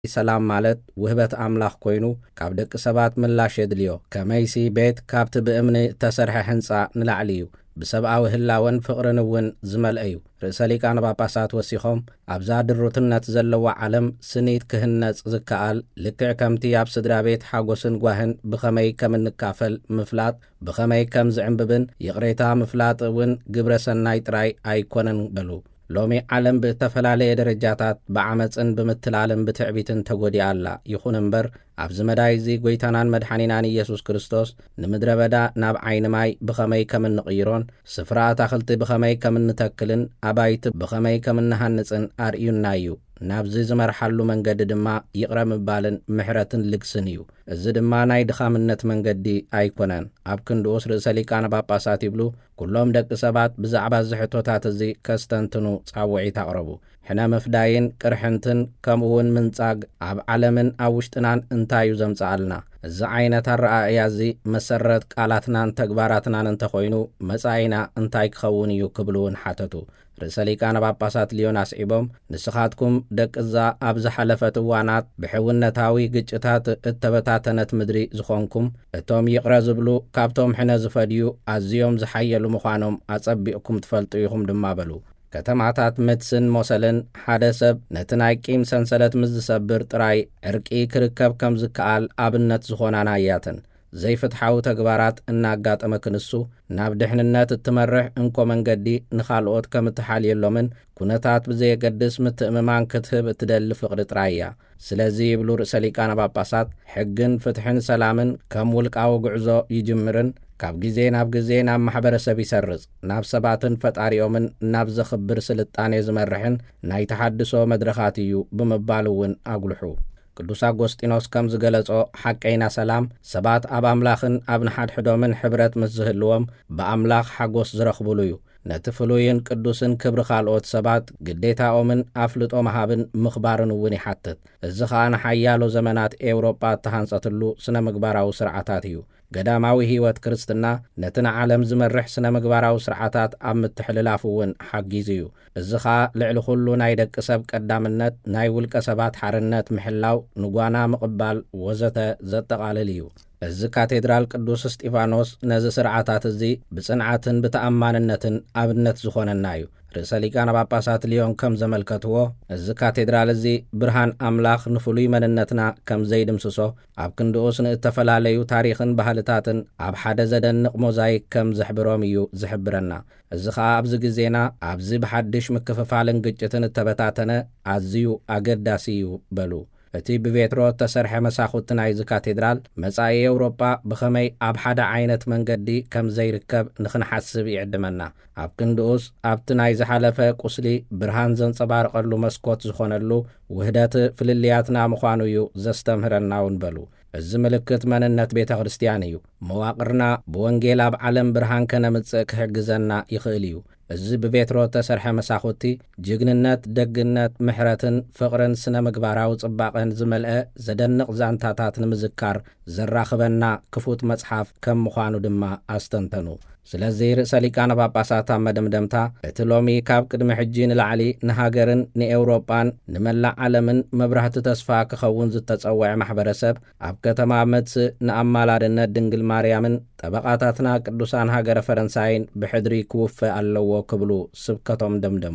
ሰላም ማለት ውህበት አምላኽ ኮይኑ ካብ ደቂ ሰባት ምላሽ የድልዮ ከመይሲ ቤት ካብቲ ብእምኒ ተሰርሐ ህንፃ ንላዕሊ እዩ ብሰብኣዊ ህላወን ፍቕርን እውን ዝመልአ እዩ ርእሰ ሊቃነ ጳጳሳት ወሲኾም ኣብዛ ድሩትነት ዘለዋ ዓለም ስኒት ክህነጽ ዝከኣል ልክዕ ከምቲ ኣብ ስድራ ቤት ሓጎስን ጓህን ብኸመይ ከም እንካፈል ምፍላጥ ብኸመይ ከም ዝዕንብብን ይቕሬታ ምፍላጥ እውን ግብረ ሰናይ ጥራይ ኣይኮነን በሉ ሎሚ ዓለም ብተፈላለየ ደረጃታት ብዓመፅን ብምትላልን ብትዕቢትን ተጎዲኣ ኣላ ይኹን እምበር ኣብዚ መዳይ እዚ ጎይታናን መድሓኒናን ኢየሱስ ክርስቶስ ንምድረ በዳ ናብ ዓይኒ ማይ ብኸመይ ከም እንቕይሮን ስፍራ ኣታኽልቲ ብኸመይ ከም እንተክልን ኣባይቲ ብኸመይ ከም እንሃንፅን ኣርእዩና እዩ ናብዚ ዝመርሓሉ መንገዲ ድማ ይቕረ ምባልን ምሕረትን ልግስን እዩ እዚ ድማ ናይ ድኻምነት መንገዲ ኣይኮነን ኣብ ክንድኡስ ርእሰ ሊቃነ ጳጳሳት ይብሉ ኩሎም ደቂ ሰባት ብዛዕባ ዝሕቶታት እዚ ከስተንትኑ ጻውዒት ኣቕረቡ ሕነ መፍዳይን ቅርሕንትን ከምኡውን ምንጻግ ኣብ ዓለምን ኣብ ውሽጥናን እንታይ እዩ ዘምጽኣልና እዚ ዓይነት ኣረኣእያ እዚ መሰረት ቃላትናን ተግባራትናን እንተኾይኑ መጻኢና እንታይ ክኸውን እዩ ክብሉውን ሓተቱ ርእሰ ሊቃነ ጳጳሳት ሊዮን ኣስዒቦም ንስኻትኩም ደቅዛ ኣብ ዝሓለፈት እዋናት ብሕውነታዊ ግጭታት እተበታተነት ምድሪ ዝኾንኩም እቶም ይቕረ ዝብሉ ካብቶም ሕነ ዝፈድዩ ኣዝዮም ዝሓየሉ ምዃኖም ኣጸቢቕኩም ትፈልጡ ኢኹም ድማ በሉ ከተማታት መድስን ሞሰልን ሓደ ሰብ ነቲ ናይ ቂም ሰንሰለት ምስ ዝሰብር ጥራይ ዕርቂ ክርከብ ከም ዝከኣል ኣብነት ዝኾናና እያትን ዘይፍትሓዊ ተግባራት እናጋጠመ ክንሱ ናብ ድሕንነት እትመርሕ እንኮ መንገዲ ንኻልኦት ከም እትሓልየሎምን ኩነታት ብዘየገድስ ምትእምማን ክትህብ እትደሊ ፍቕሪ ጥራይ እያ ስለዚ ይብሉ ርእሰ ሊቃነ ጳጳሳት ሕግን ፍትሕን ሰላምን ከም ውልቃዊ ጉዕዞ ይጅምርን ካብ ግዜ ናብ ግዜ ናብ ማሕበረሰብ ይሰርጽ ናብ ሰባትን ፈጣሪኦምን ናብ ዘኽብር ስልጣኔ ዝመርሕን ናይ ተሓድሶ መድረኻት እዩ ብምባል እውን ኣጉልሑ ቅዱስ ኣጎስጢኖስ ከም ዝገለጾ ሓቀይና ሰላም ሰባት ኣብ ኣምላኽን ኣብ ንሓድሕዶምን ሕብረት ምስ ዝህልዎም ብኣምላኽ ሓጎስ ዝረኽብሉ እዩ ነቲ ፍሉይን ቅዱስን ክብሪ ካልኦት ሰባት ግዴታኦምን ኣፍልጦ መሃብን ምኽባርን እውን ይሓትት እዚ ኸኣ ንሓያሎ ዘመናት ኤውሮጳ እተሃንጸትሉ ስነ ምግባራዊ ስርዓታት እዩ ገዳማዊ ህይወት ክርስትና ነቲ ንዓለም ዝመርሕ ስነ ምግባራዊ ስርዓታት ኣብ ምትሕልላፍ እውን ሓጊዝ እዩ እዚ ኸኣ ልዕሊ ኩሉ ናይ ደቂ ሰብ ቀዳምነት ናይ ውልቀ ሰባት ሓርነት ምሕላው ንጓና ምቕባል ወዘተ ዘጠቓልል እዩ እዚ ካቴድራል ቅዱስ እስጢፋኖስ ነዚ ስርዓታት እዚ ብጽንዓትን ብተኣማንነትን ኣብነት ዝኾነና እዩ ርእሰ ሊቃነ ጳጳሳት ሊዮን ከም ዘመልከትዎ እዚ ካቴድራል እዚ ብርሃን ኣምላኽ ንፍሉይ መንነትና ከም ዘይድምስሶ ኣብ ክንድኡስ ንእተፈላለዩ ታሪኽን ባህልታትን ኣብ ሓደ ዘደንቕ ሞዛይክ ከም ዘሕብሮም እዩ ዝሕብረና እዚ ኸኣ ኣብዚ ግዜና ኣብዚ ብሓድሽ ምክፍፋልን ግጭትን እተበታተነ ኣዝዩ ኣገዳሲ እዩ በሉ እቲ ብቤትሮ ተሰርሐ መሳኹቲ ናይዚ ካቴድራል መጻኢ ኤውሮጳ ብኸመይ ኣብ ሓደ ዓይነት መንገዲ ከም ዘይርከብ ንኽንሓስብ ይዕድመና ኣብ ክንድኡስ ኣብቲ ናይ ዝሓለፈ ቁስሊ ብርሃን ዘንጸባርቐሉ መስኮት ዝኾነሉ ውህደት ፍልልያትና ምዃኑ እዩ ዘስተምህረና እውን በሉ እዚ ምልክት መንነት ቤተ ክርስቲያን እዩ መዋቕርና ብወንጌል ኣብ ዓለም ብርሃን ከነምጽእ ክሕግዘና ይኽእል እዩ እዚ ብቤትሮ ተሰርሐ መሳኹቲ ጅግንነት ደግነት ምሕረትን ፍቕርን ስነ ምግባራዊ ጽባቐን ዝመልአ ዘደንቕ ዛንታታት ንምዝካር ዘራኽበና ክፉት መጽሓፍ ከም ምዃኑ ድማ ኣስተንተኑ ስለዚ ርእሰ ሊቃነ ጳጳሳት ኣብ መደምደምታ እቲ ሎሚ ካብ ቅድሚ ሕጂ ንላዕሊ ንሃገርን ንኤውሮጳን ንመላእ ዓለምን መብራህቲ ተስፋ ክኸውን ዝተጸውዐ ማሕበረሰብ ኣብ ከተማ መድስእ ንኣማላድነት ድንግል ማርያምን ጠበቓታትና ቅዱሳን ሃገረ ፈረንሳይን ብሕድሪ ክውፍእ ኣለዎ ክብሉ ስብከቶም ደምደሙ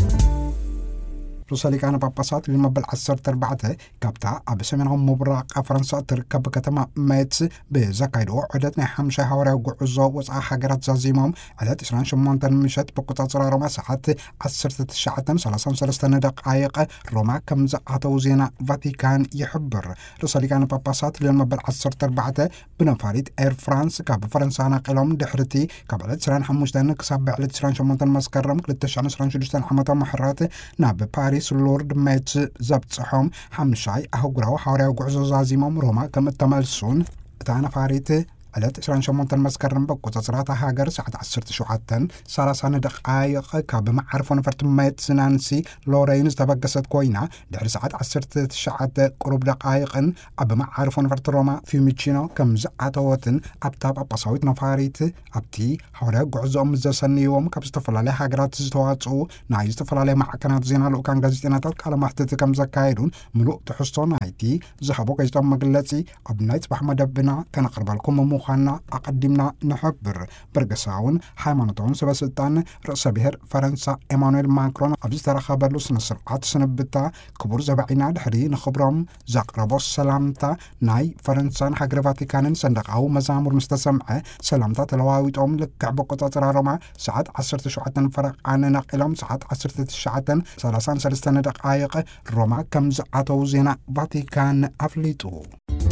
ርእሰ ሊቃነ ጳጳሳት ልመበል 14 ካብታ ኣብ ሰሜናዊ ምብራቕ ፈረንሳ ትርከብ ከተማ ሜትስ ብዘካይድዎ ዑደት ናይ 5 ሃዋርያዊ ጉዕዞ ወፃኢ ሃገራት ዛዚሞም ዕለት 28 ምሸት ብቁጻጽር ሮማ ሰዓት 19:33 ደቂቕ ሮማ ከም ዝኣተው ዜና ቫቲካን ይሕብር ርእሰ ሊቃነ ጳጳሳት ልመበል 14 ብነፋሪት ኤር ፍራንስ ካብ ፈረንሳ ናቂሎም ድሕርቲ ካብ ዕለት 25 ክሳብ ዕለት 28 መስከረም 2026 ዓመተ ምሕረት ናብ ፓሪስ ሎርድ ሜትስ ዘብጽሖም 5 ኣህጉራዊ ሃዋርያዊ ጉዕዞ ዛዚሞም ሮማ ከም እተመልሱን እታ ነፋሪት على 28 مسكرن بقصصرات هاجر ساعة 17:30 دقائق كاب معرفة نفرت ميت سنانسي لورينز تبقست كوينا دحر ساعة 19 قرب دقائق أب معرفة نفرت روما في ميتشينو كم زعاتوتن أبتاب أبصويت نفاريت أبتي حورا قعزهم زسني يوم كاب استفلالي هاجرات زتواتسو ناي استفلالي معكنات زينا لو كان غازيتنا على محتت كم زكايرون ملوء تحسو نايتي زخبو كيستم مقلتي أبنايت بحمد بنا كان أقرب لكم مخانا أقدمنا نحبر برقساون حيمانتون سبسلطان رئيس بهر فرنسا إيمانويل ماكرون أبز ترخبر له سنسرعات سنبتا كبور زبعينا دحري نخبرهم زقربو سلامتا ناي فرنسا حقر فاتيكانن صندق أو مزامر مستسمعة سلامتا تلواويتهم لكعب قطاطر روما ساعة 10 فرق عن نقلهم ساعة 10:33 دقائق روما كم زعاتو زينا فاتيكان أفليتو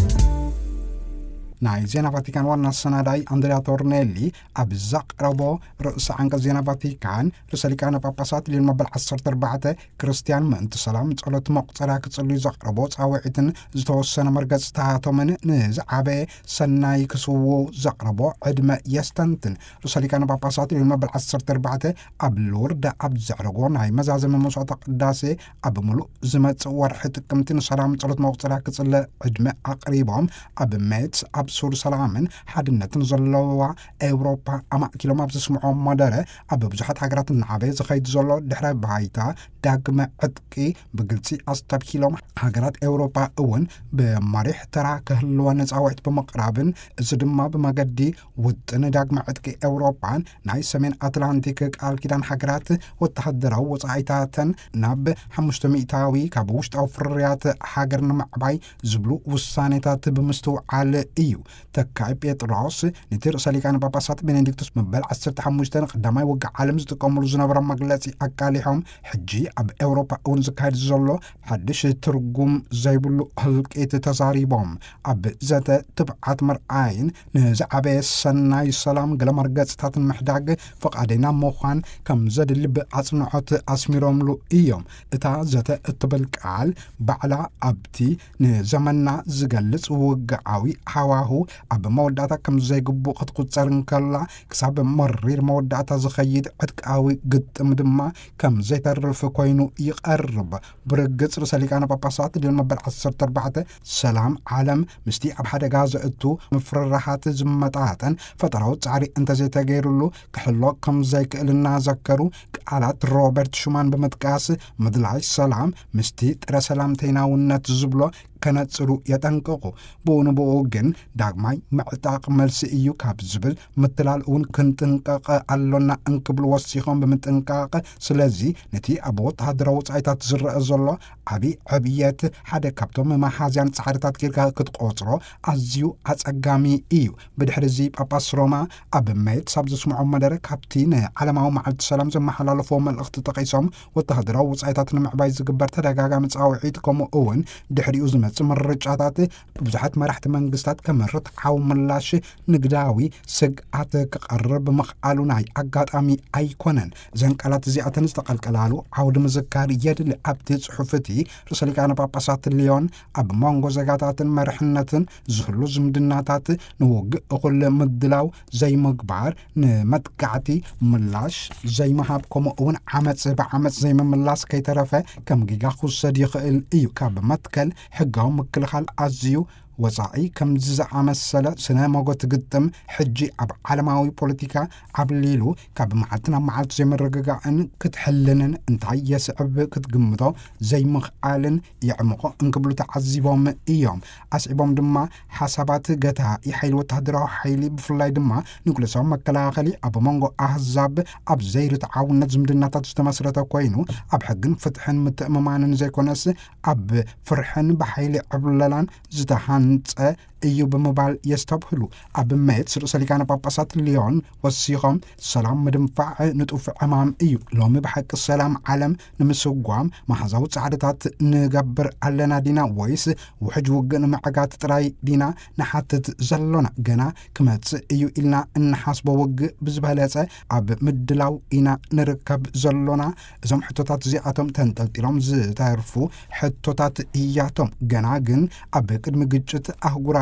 ناي زينا فاتيكان وانا السناداي أندريا تورنيلي أبزاق ربو رئيس عنك زينا فاتيكان رسالي كان باباسات للمبال 14 كريستيان من تسلام تقولت مقصرة كتسلي زاق ربو تاوعتن زتوسنا مرقز تهاتو من نزعبه سناي كسوو زاق ربو عدم يستنتن رسالي كان باباسات للمبال 14 أبلور دا أبزعرقو ناي مزازم موسوطة قداسي أبملو زمت ورحت كمتن سلام تقولت مقصرة كتسلي عدم أقريبهم أبميت سور سلامن حدنتن زلوا أوروبا أما كيلوم أبسمعوا مدرة أبو بزحت حجرات النعبة زخيد زلوا دحرة بعيتا داقم عدكي بقلتي أستاب كيلوم حجرات أوروبا أون بمريح ترى كهلوان زعوت بمقرابن زدما بمجدي ودن داقم عدكي أوروبا ناي سمين أتلانتيك الكيدان حجرات وتحضروا وصعيتاتن ناب حمشتميتاوي كابوشت أو فريات حجرنا معباي زبلو وصانيتات بمستوى على تكاي بيتروس نتير ساليكان باباسات بنديكتوس مبال 15 قدامي وقع عالم زتقوملو زنبرا مقلاتي أكاليهم حجي أب أوروبا أون زكايد زولو حدش ترقم زيبولو هلقيت تزاريبهم أب زاتا تبعات مرعاين نزعبي السناي السلام قل مرقات ستات المحداق فقادينا موخان كم زاد اللي بأصنعات أسميروم لو إيوم إتا زاتا اتبالكال بعلا أبتي نزمنا زقلت وقعاوي حواهو أب موداتا كم زي قبو قد قدسارن كلا كساب مرير موداتا زخيد عدكاوي قد مدما كم زي ترف كوينو يقرب برقص رساليكانا باباسات ديال مبال 14 سلام عالم مستي أب حدا غازة اتو مفررحات زمتاتا فتراو تعري انت زي تغيرلو كحلو كم زي كالنا ذكرو كالات روبرت شومان بمتكاس مدلعي سلام مستي ترى سلام تيناونات زبلو كانت سرو يتنققو بونو بوغن داغماي معتاق ملسئيو كاب زبل متلال اون كنتنقق ألونا انكبل وصيخون بمتنقق سلازي نتي أبوت هادروت عيتات زرق زلو عبيات حدا كابتوم ما حازيان تحارتات كيركا كتقوطرو أزيو أتقامي إيو بدحرزي باباس روما أبميت سابز سمعو مدر كابتين على ما هو معلت السلام زم حلال فوم الأخت تقيسهم وتهدروت عيتات نمعباي زقبر تدقاقا متساوعيتكم أون دحري أزمت مرجعات بزحت مرحت منقستات كمرت عاو ملاش نقداوي سقعت كقرب مخالو ناي أقات أمي أيكونن زنقالات زيعتن استقال كلالو عود مزكار يد لأبتي صحفتي رسالك أنا باباسات الليون أب مانغو زقاتات مرحنة زهلو زمدناتات نوق أقول مدلاو زي مقبار نمتقعتي ملاش زي محابكم أون عمت بعمت زي ملاس كي ترفه كم جيغا خصديق الإيو كاب متكل حقا مكلخال أزيو وصاعي كم زعا مسألة سنة موقت قدم حجي عب عالماوي بوليتيكا عب ليلو كاب معتنا معالت زي مرقاقا ان كتحلنن انتعي يسعب كتقمضو زي مخالن يعمقو انقبلو تعذيبهم ايوم اسعبهم دما حسابات قتا يحيلو تهدرو حيلي بفلاي دما نقول سوام مكلاخلي اب مونغو احزاب اب زير تعاون نزم دناتا تستمسرتا كوينو اب حقن فتحن متأممان زي كونس اب فرحن بحيلي عبلالان زتحان እዩ ብምባል የስተብህሉ ኣብ መት ርእሰሊካነ ጳጳሳት ሊዮን ወሲኾም ሰላም ምድንፋዕ ንጡፍ ዕማም እዩ ሎሚ ብሓቂ ሰላም ዓለም ንምስጓም ማሕዛዊ ጻዕዳታት ንገብር ኣለና ዲና ወይስ ውሕጅ ውግእ ንምዕጋት ጥራይ ዲና ንሓትት ዘሎና ገና ክመጽእ እዩ ኢልና እንሓስቦ ውግእ ብዝበለጸ ኣብ ምድላው ኢና ንርከብ ዘሎና እዞም ሕቶታት እዚኣቶም ተንጠልጢሎም ዝተርፉ ሕቶታት እያቶም ገና ግን ኣብ ቅድሚ ግጭት ኣህጉራ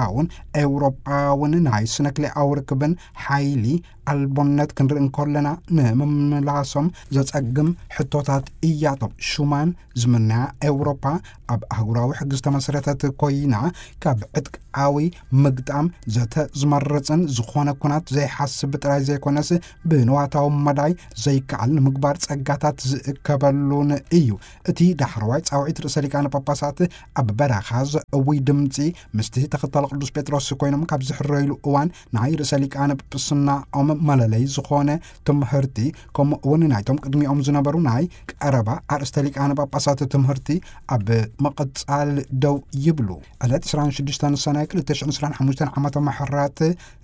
ብሕታውን ኤውሮጳውን ናይ ስነክልኣዊ ርክብን ሓይሊ ኣልቦነት ክንርኢ እንከለና ንምምላሶም ዘጸግም ሕቶታት እያቶም ሹማን ዝምንያ ኤውሮጳ ኣብ ኣህጉራዊ ሕጊ ዝተመሰረተት ኮይና ካብ ዕጥቃዊ ምግጣም ዘተ ዝመርፅን ዝኾነ ኩናት ዘይሓስብ ጥራይ ዘይኮነስ ብንዋታዊ መዳይ ዘይከኣል ንምግባር ጸጋታት ዝእከበሉን እዩ። እቲ ዳሕረዋይ ጻውዒት ርእሰ ሊቃነ ጳጳሳት ኣብ በረኻ ዘእውይ ድምፂ ምስቲ ተኸተለ ቅዱስ ጴጥሮስ ኮይኖም ካብ ዝሕረይሉ እዋን ናይ ርእሰ ሊቃነ ጵጵስናኦም መለለይ ዝኾነ ትምህርቲ ከምኡውን ናይቶም ቅድሚኦም ዝነበሩ ናይ ቀረባ ኣርእስተ ሊቃነ ጳጳሳት ትምህርቲ ኣብ መቐጻል ደው ይብሉ። ዕለት 26 ሰናይ 2025 ዓመተ ምሕረት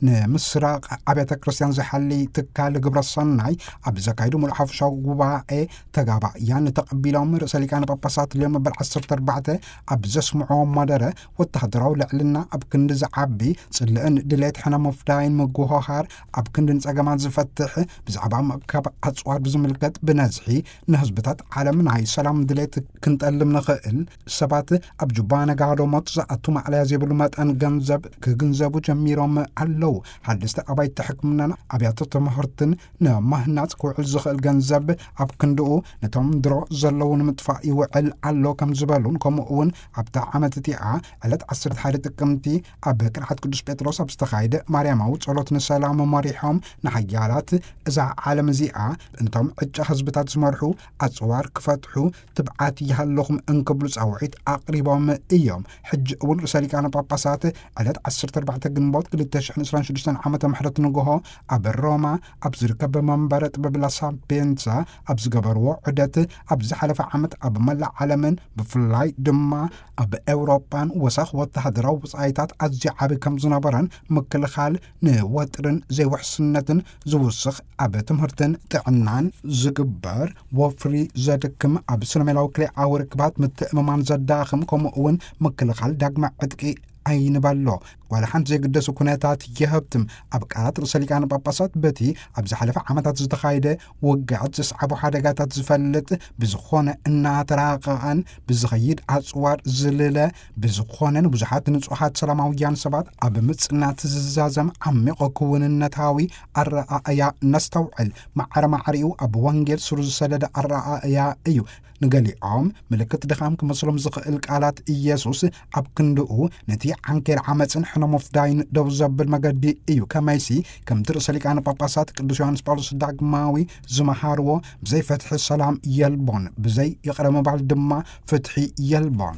ንምስራቅ ኣብያተ ክርስቲያን ዝሓሊ ትካል ግብረ ሰናይ ኣብ ዘካይዱ ሙሉእ ሓፈሻዊ ጉባኤ ተጋባእያን ተቐቢሎም ርእሰ ሊቃነ ጳጳሳት ሌዮ መበል 14 ኣብ ዘስምዖ መደረ ወተሃደራዊ ልዕልና ኣብ ክንዲ ዝዓቢ ጽልእን ድሌት ሕነ መፍዳይን ምጉህኻር ኣብ ክንዲ ጸገማት ዝፈትሕ ብዛዕባ መእከብ ኣጽዋር ብዝምልከት ብነዝሒ ንህዝብታት ዓለም ናይ ሰላም ድሌት ክንጠልም ንኽእል ሰባት ኣብ ጁባ ነጋዶ ሞት ዝኣቱ ማዕለያ ዘይብሉ መጠን ገንዘብ ክግንዘቡ ጀሚሮም ኣለዉ። ሓድስቲ ኣባይቲ ሕክምናን ኣብያተ ትምህርትን ንማህናፅ ክውዕል ዝኽእል ገንዘብ ኣብ ክንድኡ ነቶም ድሮ ዘለዉ ንምጥፋእ ይውዕል ኣሎ ከም ዝበሉን ከምኡውን ኣብታ ዓመት እቲኣ ዕለት 11 ጥቅምቲ ኣብ ቅንዓት ቅዱስ ጴጥሮስ ኣብ ዝተኻይደ ማርያማዊ ጸሎት ንሰላም መሪሖም ንሓያላት እዛ ዓለም እዚኣ እንቶም ዕጫ ህዝብታት ዝመርሑ ኣጽዋር ክፈትሑ ትብዓት ይሃለኹም እንክብሉ ጻውዒት ኣቕሪቦም እዮም። ሕጂ እውን ርእሰ ሊቃነ ጳጳሳት ዕለት 14 ግንቦት 2026 ዓመተ ምሕረት ንግሆ ኣብ ሮማ ኣብ ዝርከብ መንበረ ጥበብ ላ ሳፒየንሳ ኣብ ዝገበርዎ ዑደት ኣብ ዝሓለፈ ዓመት ኣብ መላእ ዓለምን ብፍላይ ድማ ኣብ ኤውሮጳን ወሳኽ ወተሃደራዊ ውጻኢታት ኣዝዩ ዓቢ ከም ዝነበረን ምክልኻል ንወጥርን ዘይውሕስነትን ዝውስኽ ኣብ ትምህርትን ጥዕናን ዝግበር ወፍሪ ዘድክም ኣብ ሰለሜላዊ ክልኤዊ ርክባት ምትእምማን ዘዳኽም ከምኡውን ምክልኻል ዳግመ ዕጥቂ ኣይንበሎ ዋላ ሓንቲ ዘይግደሱ ኩነታት የህብትም ኣብ ቃላት ርእሰ ሊቃነ ጳጳሳት በቲ ኣብ ዝሓለፈ ዓመታት ዝተኻይደ ውግዓት ዘስዓቡ ሓደጋታት ዝፈልጥ ብዝኾነ እናተራቐቐን ብዝኸይድ ኣጽዋር ዝልለ ብዝኾነን ብዙሓት ንጹሓት ሰላማውያን ሰባት ኣብ ምጽናት ዝዛዘም ዓሚቕ ክውንነታዊ ኣረኣእያ ነስተውዕል ማዕረ ማዕሪኡ ኣብ ወንጌል ስሩ ዝሰደደ ኣረኣእያ እዩ። ንገሊኦም ምልክት ድኻም ክመስሎም ዝኽእል ቃላት ኢየሱስ ኣብ ክንድኡ ነቲ ዓንኬር ዓመፅን ሕነ መፍዳይን ደው ዘብል መገዲ እዩ። ከመይሲ ከምቲ ርእሰ ሊቃነ ጳጳሳት ቅዱስ ዮሃንስ ጳውሎስ ዳግማዊ ዝመሃርዎ ብዘይ ፍትሒ ሰላም የልቦን፣ ብዘይ ይቕረ ምባል ድማ ፍትሒ የልቦን።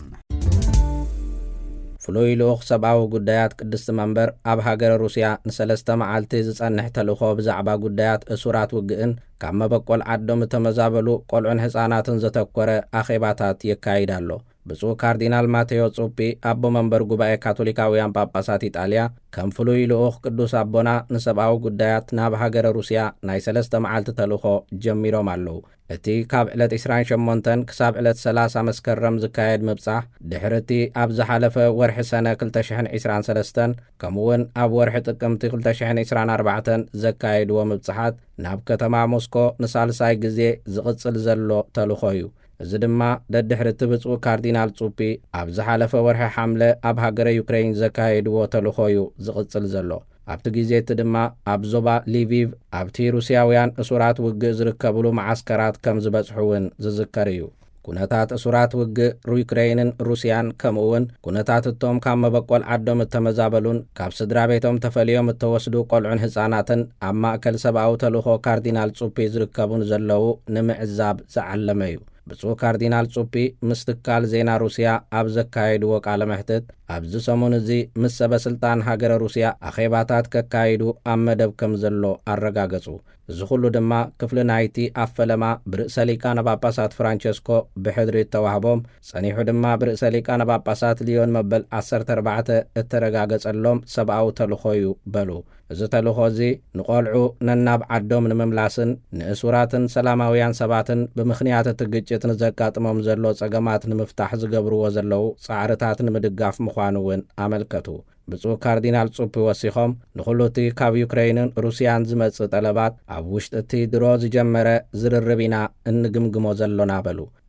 ፍሉይ ልኡኽ ሰብኣዊ ጉዳያት ቅድስቲ መንበር ኣብ ሃገረ ሩስያ ንሰለስተ መዓልቲ ዝጸንሕ ተልእኾ ብዛዕባ ጉዳያት እሱራት ውግእን ካብ መበቆል ዓዶም እተመዛበሉ ቆልዑን ሕፃናትን ዘተኰረ ኣኼባታት የካይድ ኣሎ። ብፁዕ ካርዲናል ማቴዎ ጹጲ ኣቦ መንበር ጉባኤ ካቶሊካውያን ጳጳሳት ኢጣልያ ከም ፍሉይ ልኡኽ ቅዱስ ኣቦና ንሰብኣዊ ጉዳያት ናብ ሃገረ ሩስያ ናይ 3 መዓልቲ ተልእኾ ጀሚሮም ኣለዉ። እቲ ካብ ዕለት 28 ክሳብ ዕለት 30 መስከረም ዝካየድ ምብጻሕ ድሕርቲ ኣብ ዝሓለፈ ወርሒ ሰነ 2023 ከምኡውን ኣብ ወርሒ ጥቅምቲ 2024 ዘካየድዎ ምብጽሓት ናብ ከተማ ሞስኮ ንሳልሳይ ግዜ ዝቕጽል ዘሎ ተልእኾ እዩ። እዚ ድማ ደድሕርቲ ብፁዕ ካርዲናል ጹጲ ኣብ ዝሓለፈ ወርሒ ሓምለ ኣብ ሃገረ ዩክሬን ዘካየድዎ ተልእኾ እዩ ዝቕጽል ዘሎ። ኣብቲ ግዜ እቲ ድማ ኣብ ዞባ ሊቪቭ ኣብቲ ሩስያውያን እሱራት ውግእ ዝርከብሉ መዓስከራት ከም ዝበጽሑ እውን ዝዝከር እዩ። ኩነታት እሱራት ውግእ ዩክሬንን ሩስያን ከምኡውን ኩነታት እቶም ካብ መበቆል ዓዶም እተመዛበሉን ካብ ስድራ ቤቶም ተፈልዮም እተወስዱ ቆልዑን ህፃናትን ኣብ ማእከል ሰብኣዊ ተልእኾ ካርዲናል ጹጲ ዝርከቡን ዘለዉ ንምዕዛብ ዝዓለመ እዩ። ብፁዕ ካርዲናል ጹጲ ምስ ትካል ዜና ሩስያ ኣብ ዘካየድዎ ቃለ መሕትት ኣብዚ ሰሙን እዚ ምስ ሰበስልጣን ሃገረ ሩስያ ኣኼባታት ከካይዱ ኣብ መደብ ከም ዘሎ ኣረጋገጹ። እዚ ኩሉ ድማ ክፍሊ ናይቲ ኣፈለማ ብርእሰ ሊቃነ ጳጳሳት ፍራንቸስኮ ብሕድሪ ተዋህቦም ጸኒሑ ድማ ብርእሰ ሊቃነ ጳጳሳት ሊዮን መበል 14 እተረጋገጸሎም ሰብኣዊ ተልእኾ እዩ በሉ። እዚ ተልእኾ እዚ ንቖልዑ ነናብ ዓዶም ንምምላስን ንእሱራትን ሰላማውያን ሰባትን ብምኽንያት እቲ ግጭት ንዘጋጥሞም ዘሎ ጸገማት ንምፍታሕ ዝገብርዎ ዘለዉ ጻዕርታት ንምድጋፍ ምዃኑ እውን ኣመልከቱ። ብፁዕ ካርዲናል ጹጲ ወሲኾም ንኹሉ እቲ ካብ ዩክሬንን ሩስያን ዝመጽእ ጠለባት ኣብ ውሽጢ እቲ ድሮ ዝጀመረ ዝርርብ ኢና እንግምግሞ ዘሎና በሉ።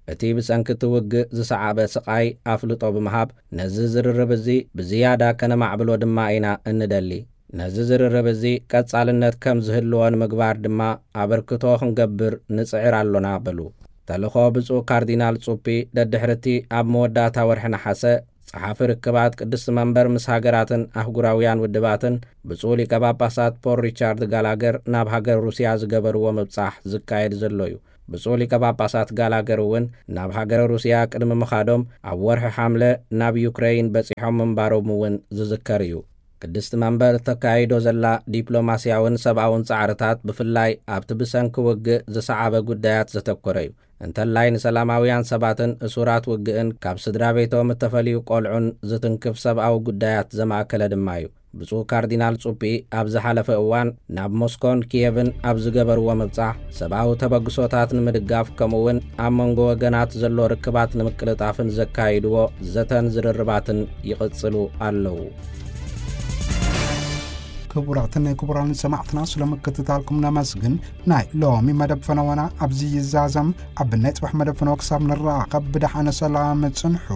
እቲ ብሰንኪ ትውግእ ዝሰዓበ ስቓይ ኣፍልጦ ብምሃብ ነዚ ዝርርብ እዚ ብዝያዳ ከነማዕብሎ ድማ ኢና እንደሊ ነዚ ዝርርብ እዚ ቀጻልነት ከም ዝህልዎን ምግባር ድማ ኣበርክቶ ክንገብር ንጽዕር ኣሎና በሉ ተልኾ ብፁዕ ካርዲናል ጹፒ ደድሕርቲ ኣብ መወዳእታ ወርሒ ነሓሰ ጸሓፊ ርክባት ቅድስቲ መንበር ምስ ሃገራትን ኣህጉራውያን ውድባትን ብፁዕ ሊቀ ጳጳሳት ፖል ሪቻርድ ጋላገር ናብ ሃገር ሩስያ ዝገበርዎ ምብጻሕ ዝካየድ ዘሎ እዩ ብፁዕ ሊቀ ጳጳሳት ጋላገር እውን ናብ ሃገር ሩስያ ቅድሚ ምኻዶም ኣብ ወርሒ ሓምለ ናብ ዩክሬይን በጺሖም ምንባሮም እውን ዝዝከር እዩ ቅድስቲ መንበር ተካይዶ ዘላ ዲፕሎማስያውን ሰብኣውን ጻዕርታት ብፍላይ ኣብቲ ብሰንኪ ውግእ ዝሰዓበ ጉዳያት ዘተኰረ እዩ እንተላይ ንሰላማውያን ሰባትን እሱራት ውግእን ካብ ስድራ ቤቶም እተፈልዩ ቆልዑን ዝትንክፍ ሰብኣዊ ጉዳያት ዘማእከለ ድማ እዩ ብፁዕ ካርዲናል ጹፒ ኣብ ዝሓለፈ እዋን ናብ ሞስኮን ኪየቭን ኣብ ዝገበርዎ ምብጻሕ ሰብኣዊ ተበግሶታት ንምድጋፍ ከምኡውን ኣብ መንጎ ወገናት ዘሎ ርክባት ንምቅልጣፍን ዘካይድዎ ዘተን ዝርርባትን ይቕጽሉ ኣለዉ ክቡራትን ክቡራን ሰማዕትና ስለምክትታልኩም ነመስግን ናይ ሎሚ መደብ ፈነወና ኣብዚ ይዛዘም ኣብ ናይ ጽባሕ መደብ ፈነወ ክሳብ ንራኸብ ብድሓነ ሰላም ጽንሑ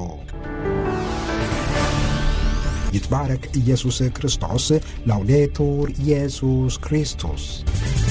ይትባረክ ኢየሱስ ክርስቶስ ላውዴቱር ኢየሱስ ክርስቶስ